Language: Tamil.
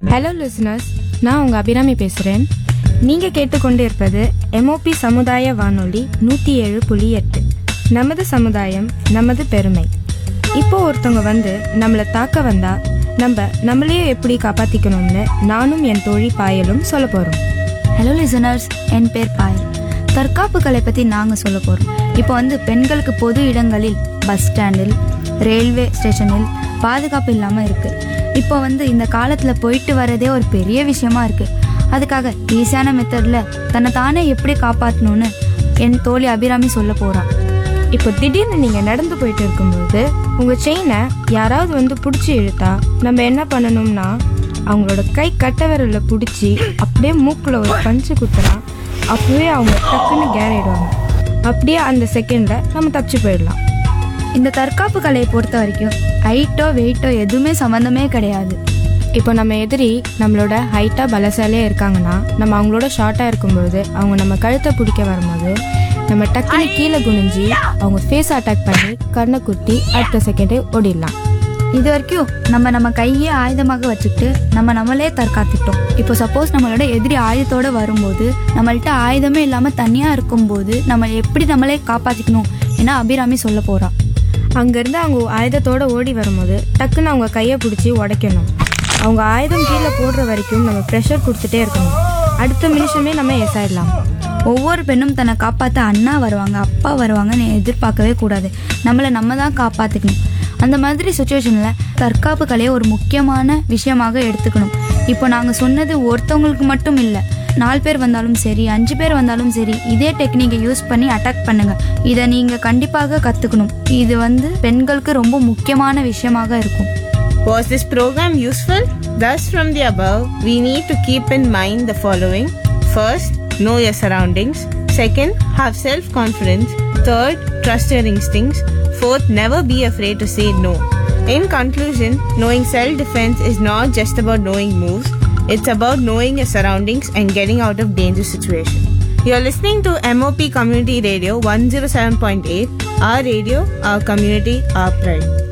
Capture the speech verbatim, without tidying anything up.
ஹலோ லிசனர்ஸ், நான் உங்கள் அபிராமி பேசுகிறேன். நீங்கள் கேட்டுக்கொண்டு இருப்பது எம்ஓபி சமுதாய வானொலி நூற்றி ஏழு புள்ளி எட்டு. நமது சமுதாயம் நமது பெருமை. இப்போ ஒருத்தவங்க வந்து நம்மளை தாக்க வந்தா நம்ம நம்மளையே எப்படி காப்பாற்றிக்கணும்னு நானும் என் தோழி பாயலும் சொல்ல போகிறோம். ஹலோ லிசனர்ஸ், என் பேர் பாயல். தற்காப்பு கலை பற்றி நாங்கள் சொல்ல போகிறோம். இப்போ வந்து பெண்களுக்கு பொது இடங்களில், பஸ் ஸ்டாண்டில், ரயில்வே ஸ்டேஷனில் பாதுகாப்பு இல்லாமல் இருக்குது. இப்போ வந்து இந்த காலத்தில் போயிட்டு வரதே ஒரு பெரிய விஷயமா இருக்குது. அதுக்காக ஈஸியான மெத்தடில் தன்னை தானே எப்படி காப்பாற்றணும்னு என் தோழி அபிராமி சொல்ல போகிறான். இப்போ திடீர்னு நீங்கள் நடந்து போயிட்டு இருக்கும்போது உங்கள் செயினை யாராவது வந்து பிடிச்சி இழுத்தா நம்ம என்ன பண்ணணும்னா, அவங்களோட கை கட்ட விரலில் பிடிச்சி அப்படியே மூக்கில் ஒரு பஞ்சு குத்துறா. அப்போவே அவங்க டக்குன்னு கேரிடுவாங்க. அப்படியே அந்த செகண்டில் நம்ம தப்பிச்சு போயிடலாம். இந்த தற்காப்பு கலையை பொறுத்த வரைக்கும் ஹைட்டோ வெயிட்டோ எதுவுமே சம்மந்தமே கிடையாது. இப்போ நம்ம எதிரி நம்மளோட ஹைட்டாக பலசாலியாக இருக்காங்கன்னா, நம்ம அவங்களோட ஷார்ட்டாக இருக்கும்போது அவங்க நம்ம கழுத்தை பிடிக்க வரும்போது நம்ம டக்குன்னு கீழே குனிஞ்சி அவங்க ஃபேஸ் அட்டாக் பண்ணி கண்ணை குத்தி அடுத்த செகண்டே ஓடிடலாம். இது வரைக்கும் நம்ம நம்ம கையே ஆயுதமாக வச்சுக்கிட்டு நம்ம நம்மளே தற்காத்துக்கிட்டோம். இப்போ சப்போஸ் நம்மளோட எதிரி ஆயுதத்தோடு வரும்போது, நம்மள்கிட்ட ஆயுதமே இல்லாமல் தனியாக இருக்கும்போது நம்ம எப்படி நம்மளே காப்பாற்றிக்கணும் ஏன்னா அபிராமி சொல்ல போகிறா. அங்கேருந்து அவங்க ஆயுதத்தோடு ஓடி வரும்போது டக்குன்னு அவங்க கையை பிடிச்சி உடைக்கணும். அவங்க ஆயுதம் கீழே போடுற வரைக்கும் நம்ம ப்ரெஷர் கொடுத்துட்டே இருக்கணும். அடுத்த நிமிஷமே நம்ம எஸ் ஆயிடலாம். ஒவ்வொரு பெண்ணும் தன்னை காப்பாற்ற அண்ணா வருவாங்க, அப்பா வருவாங்கன்னு எதிர்பார்க்கவே கூடாது. நம்மளை நம்ம தான் காப்பாற்றிக்கணும். அந்த மாதிரி சுச்சுவேஷனில் தற்காப்பு கலையை ஒரு முக்கியமான விஷயமாக எடுத்துக்கணும். இப்போ நாங்கள் சொன்னது ஒருத்தவங்களுக்கு மட்டும் இல்லை, நாலு பேர் வந்தாலும் சரி, அஞ்சு பேர் வந்தாலும் சரி, இதே டெக்னிக்கை யூஸ் பண்ணி அட்டாக் பண்ணுங்க. இதை நீங்கள் கண்டிப்பாக கற்றுக்கணும். இது வந்து பெண்களுக்கு ரொம்ப முக்கியமான விஷயமாக இருக்கும். Was this program useful? Thus, from the above, we need to keep in mind the following. First, know your surroundings. Second, have self-confidence. Third, trust your instincts. Fourth, never be afraid to say no. In conclusion, knowing self-defense is not just about knowing moves. It's about knowing your surroundings and getting out of dangerous situations. You're listening to M O P Community Radio one oh seven point eight. Our radio, our community, our pride.